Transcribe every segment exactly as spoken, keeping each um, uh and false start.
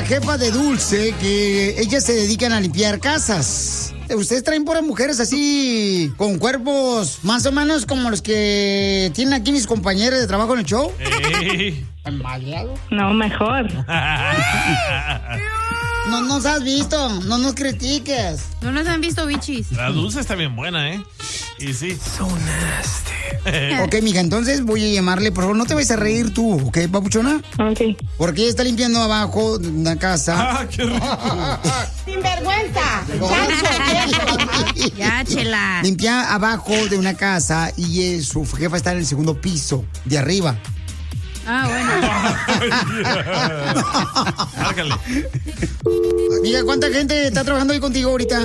jefa de Dulce que ellas se dedican a limpiar casas. ¿Ustedes traen puras mujeres así, con cuerpos más o menos como los que tienen aquí mis compañeros de trabajo en el show? Hey. No, mejor. No nos has visto, no nos critiques. No nos han visto, bichis. La Dulce está bien buena, ¿eh? Y sí. So nasty. Ok, mija, entonces voy a llamarle, por favor, no te vayas a reír tú, ¿ok, papuchona? Ok. Porque ella está limpiando abajo de una casa. ¡Ah, qué rico! ¡Sinvergüenza! Ya, chela. Limpia abajo de una casa y eh, su jefa está en el segundo piso, de arriba. Ah, bueno. Márcale. Mira, ¿cuánta gente está trabajando ahí contigo ahorita?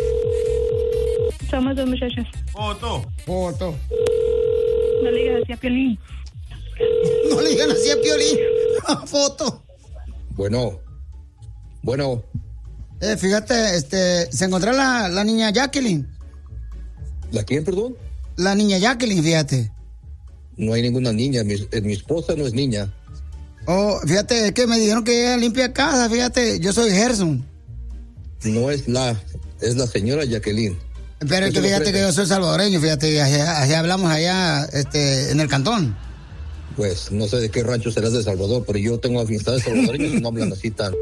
Somos dos muchachas. Foto. Foto. No le digas así a Piolín. No le digan así a Piolín. Foto. Bueno. Bueno. Eh, fíjate, este, se encontró la, la niña Jacqueline. ¿La quién, perdón? La niña Jacqueline, fíjate. No hay ninguna niña, mi, eh, mi esposa no es niña. Oh, fíjate, es que me dijeron que ella limpia casa, fíjate, yo soy Gerson. No es la, es la señora Jacqueline. Pero es que fíjate que yo soy salvadoreño, fíjate, allá, allá hablamos allá, este, en el cantón. Pues, no sé de qué rancho serás de Salvador, pero yo tengo amistades salvadoreños y no hablan así tan...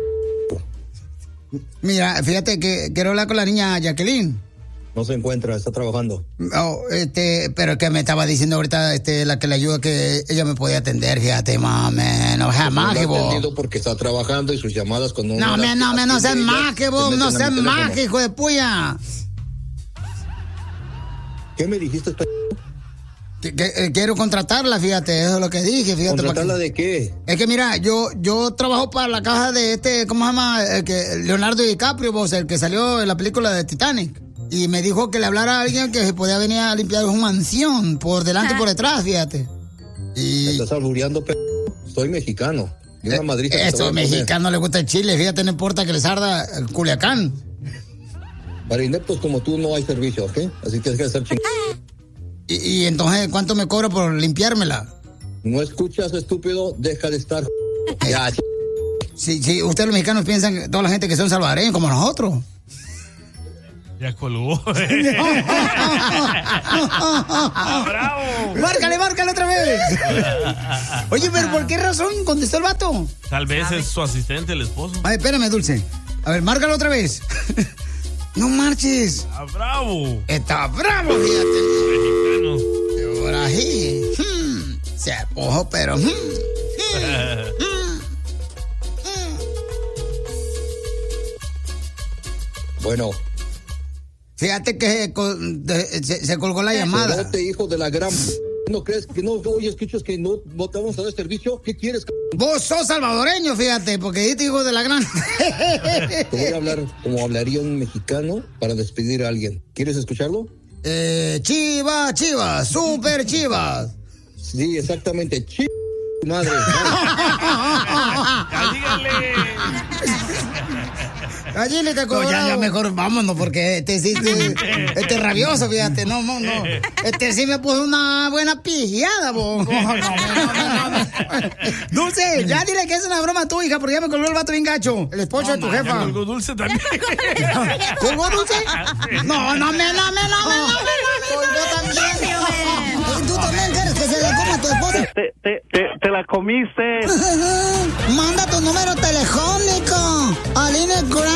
Mira, fíjate que quiero hablar con la niña Jacqueline. No se encuentra, está trabajando. Oh, este, pero que me estaba diciendo ahorita, este, la que le ayuda, que ella me podía atender, fíjate, mami, no jamás, que vos. No ha atendido porque está trabajando y sus llamadas con... No, me, no, me, no seas más que vos, no seas más, hijo de puya. ¿Qué me dijiste? Que, que, eh, quiero contratarla, fíjate, eso es lo que dije, fíjate. ¿Contratarla que, de qué? Es que mira, yo yo trabajo para la caja de este, ¿cómo se llama? El que, Leonardo DiCaprio, vos, el que salió en la película de Titanic. Y me dijo que le hablara a alguien que se podía venir a limpiar su mansión, por delante y por detrás, fíjate. Y... ¿Me estás albureando, p***? Soy mexicano. Y una madrita eh, Eso, mexicano le gusta el chile, fíjate, no importa que les arda el Culiacán. Para ineptos como tú no hay servicio, ¿ok? Así que tienes que hacer ching... Y, y entonces, ¿cuánto me cobra por limpiármela? No escuchas, estúpido, deja de estar... Ya, ch... Sí, sí, ustedes los mexicanos piensan, toda la gente que son salvadoreños como nosotros. Ya colgó. ¡Bravo! ¡Márcale, márcale otra vez! Oye, pero ¿por qué razón contestó el vato? Tal vez es su asistente, el esposo. Ay, espérame, Dulce. A ver, márcalo otra vez. No marches. Está bravo. Está bravo, fíjate. Mexicano. Ahora sí. Hmm. Se apojó, pero... Hmm. Hmm. Hmm. Bueno. Fíjate que se, se, se colgó la llamada. Espérate, hijo de la gran... ¿No crees que no oye, escuchas que no, no te vamos a dar servicio? ¿Qué quieres? Vos sos salvadoreño, fíjate, porque dijiste hijo de la gran... Te voy a hablar como hablaría un mexicano para despedir a alguien. ¿Quieres escucharlo? Eh, chivas, chivas, super chivas. Sí, exactamente. Ch... madre. Ya dígale. Allí le te no, ya, ya mejor vámonos porque este sí, este, este rabioso, fíjate, no, no, no. Este sí me puso una buena pijada, vos. No, no, no, no, no. Dulce, ya dile que es una broma tu hija, porque ya me colgó el vato bien gacho. El esposo no, de tu man, jefa. Ya colgó Dulce también. ¿Colgó Dulce? No, no me, no me, no me, no me, colgó también. ¿Tú también quieres que se le coma a tu esposa? Te, te, te, te la comiste. Manda tu número telefónico. Aline Grant.